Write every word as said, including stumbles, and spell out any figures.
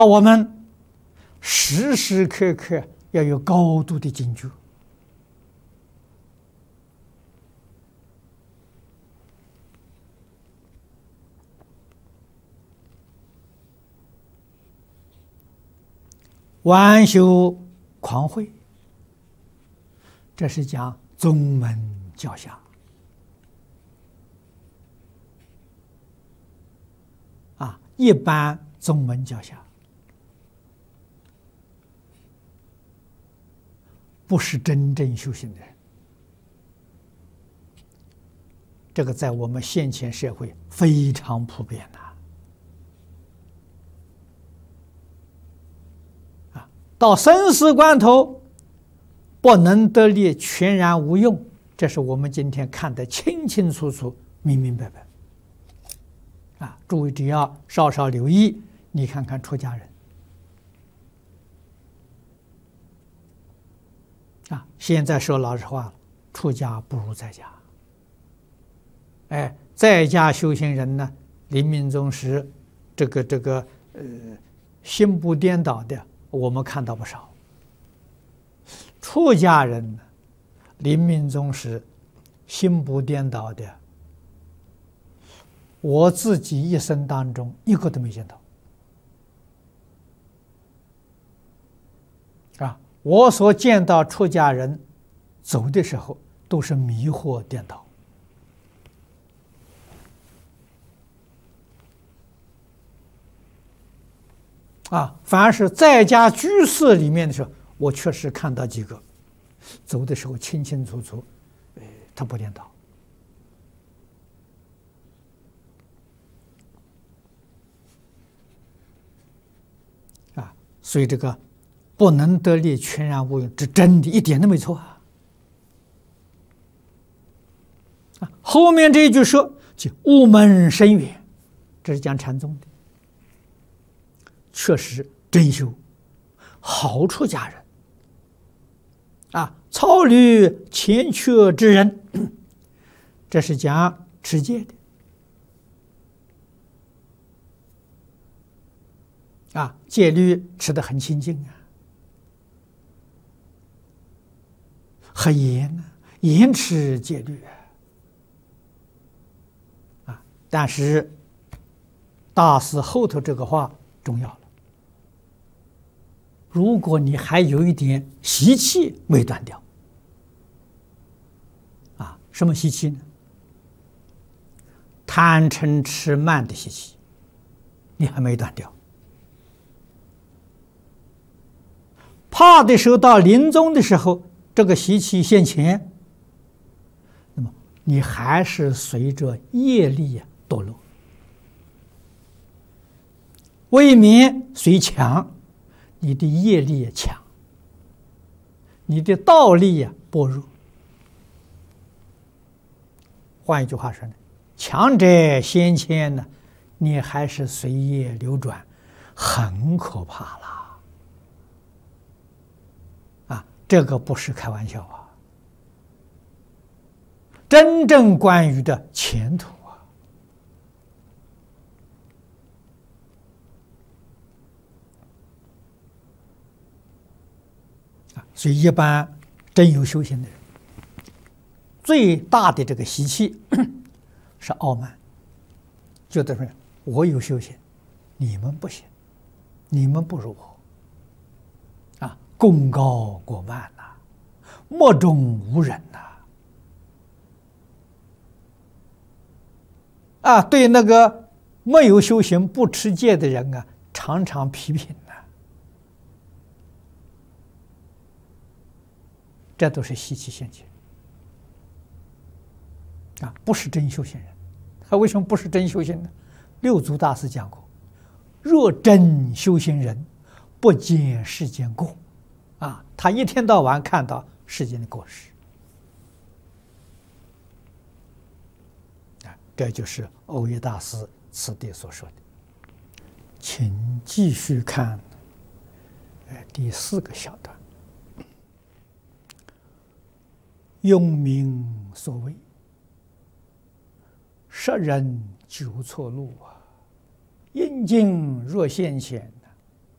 我们时时刻刻要有高度的警觉。晚修狂慧，这是讲宗门教下啊，一般宗门教下不是真正修行的人，这个在我们现前社会非常普遍的。到生死关头，不能得力，全然无用，这是我们今天看得清清楚楚、明明白白。啊，诸位只要稍稍留意，你看看出家人，啊，现在说老实话了，出家不如在家。哎，在家修行人呢，临命终时，这个这个呃，心不颠倒的。我们看到不少出家人临命终时心不颠倒的，我自己一生当中一个都没见到啊！我所见到出家人走的时候都是迷惑颠倒啊，反而是在家居士里面的时候，我确实看到几个走的时候清清楚楚，呃，他不颠倒啊，所以这个不能得力，全然无用，这真的一点都没错啊！啊，后面这一句说，就悟门深远，这是讲禅宗的。确实真修好出家人啊，草履欠缺之人，这是讲持戒的啊，戒律持得很清净啊，很严啊，严持戒律啊，啊，但是大师后头这个话重要了。如果你还有一点习气没断掉，啊，什么习气呢？贪嗔痴慢的习气，你还没断掉。怕的时候，到临终的时候，这个习气现前，那么你还是随着业力啊堕落，未免虽强。你的业力也强，你的道力也薄弱。换一句话说呢，强者先迁呢，你还是随业流转，很可怕了。啊，这个不是开玩笑啊，真正关于的前途。所以，一般真有修行的人，最大的这个习气是傲慢，觉得说我有修行，你们不行，你们不如我，啊，功高过慢呐、啊，目中无人呐、啊，啊，对那个没有修行、不持戒的人啊，常常批评。这都是习气现前啊，不是真修行人。他为什么不是真修行呢？六祖大师讲过：“若真修行人，不见世间过。”啊，他一天到晚看到世间的过失啊，这就是耦约大师此地所说的。请继续看，呃，第四个小段。庸名所谓，识人久错路啊！应境若现前，